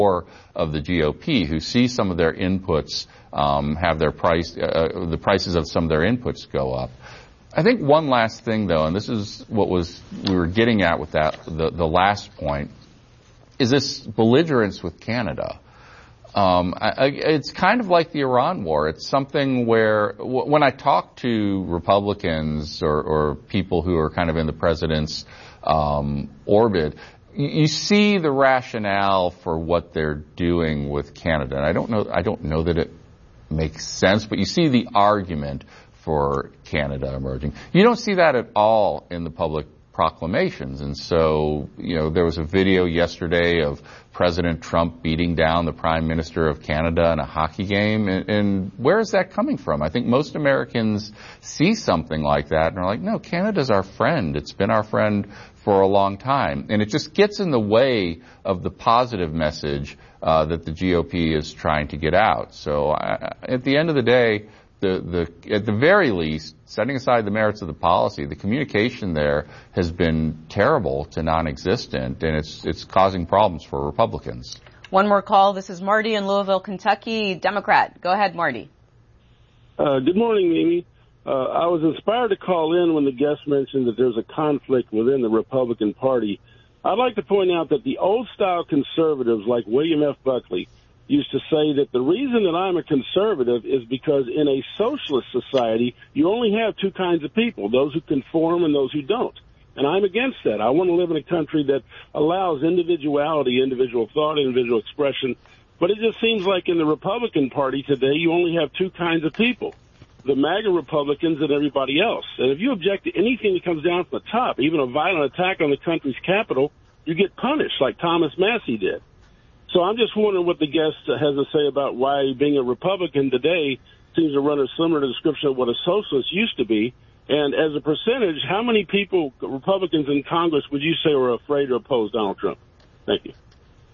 of the GOP who see some of their inputs have their the prices of some of their inputs go up. I think one last thing, though, and this is what we were getting at with the last point, is this belligerence with Canada. It's kind of like the Iran war. It's something where when I talk to Republicans or people who are kind of in the president's orbit, you see the rationale for what they're doing with Canada. And I don't know that it makes sense, but you see the argument for Canada emerging. You don't see that at all in the public proclamations. And so, there was a video yesterday of President Trump beating down the Prime Minister of Canada in a hockey game. And where is that coming from? I think most Americans see something like that and are like, no, Canada's our friend. It's been our friend for a long time. And it just gets in the way of the positive message that the GOP is trying to get out. So at the end of the day, at the very least, setting aside the merits of the policy, the communication there has been terrible to non-existent, and it's causing problems for Republicans. One more call. This is Marty in Louisville, Kentucky, Democrat. Go ahead, Marty. Good morning, Amy. I was inspired to call in when the guest mentioned that there's a conflict within the Republican Party. I'd like to point out that the old-style conservatives like William F. Buckley used to say that the reason that I'm a conservative is because in a socialist society, you only have two kinds of people, those who conform and those who don't. And I'm against that. I want to live in a country that allows individuality, individual thought, individual expression. But it just seems like in the Republican Party today, you only have two kinds of people, the MAGA Republicans and everybody else. And if you object to anything that comes down from the top, even a violent attack on the country's capital, you get punished like Thomas Massey did. So I'm just wondering what the guest has to say about why being a Republican today seems to run a similar description of what a socialist used to be. And as a percentage, how many people, Republicans in Congress, would you say were afraid to oppose Donald Trump? Thank you.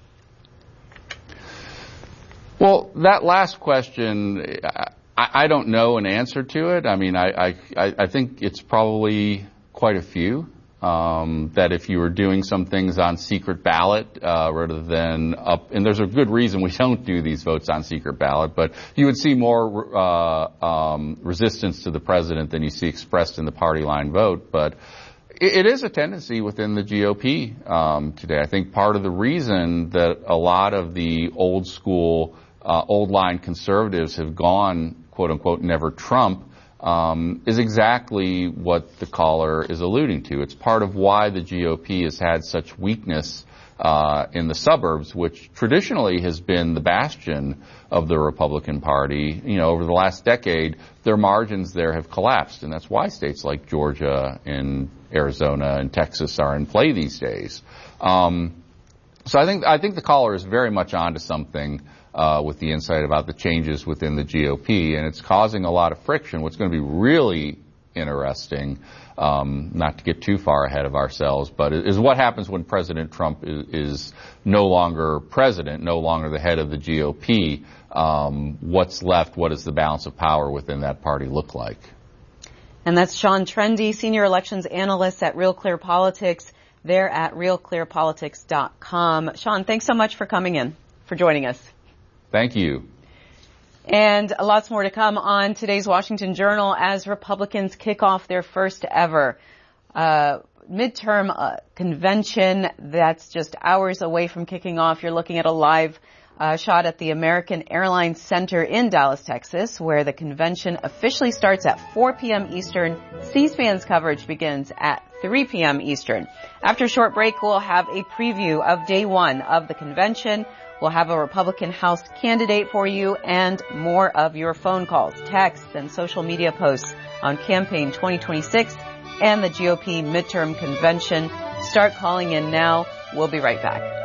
Well, that last question, I don't know an answer to it. I mean, I think it's probably quite a few. That if you were doing some things on secret ballot rather than up, and there's a good reason we don't do these votes on secret ballot, but you would see more resistance to the president than you see expressed in the party line vote. But it is a tendency within the GOP today. I think part of the reason that a lot of the old school, old line conservatives have gone, quote unquote, never Trump, is exactly what the caller is alluding to. It's part of why the GOP has had such weakness in the suburbs, which traditionally has been the bastion of the Republican Party. Over the last decade, their margins there have collapsed, and that's why states like Georgia and Arizona and Texas are in play these days. So I think the caller is very much onto something with the insight about the changes within the GOP, and it's causing a lot of friction. What's going to be really interesting, not to get too far ahead of ourselves, but is what happens when President Trump is no longer president, no longer the head of the GOP. What's left? What does the balance of power within that party look like? And that's Sean Trendy, Senior Elections Analyst at Real Clear Politics. They're at realclearpolitics.com. Sean, thanks so much for coming in, for joining us. Thank you. And lots more to come on today's Washington Journal as Republicans kick off their first ever midterm convention that's just hours away from kicking off. You're looking at a live shot at the American Airlines Center in Dallas, Texas, where the convention officially starts at 4 p.m. Eastern. C-SPAN's coverage begins at 3 p.m. Eastern. After a short break, we'll have a preview of day one of the convention. We'll have a Republican House candidate for you and more of your phone calls, texts, and social media posts on Campaign 2026 and the GOP midterm convention. Start calling in now. We'll be right back.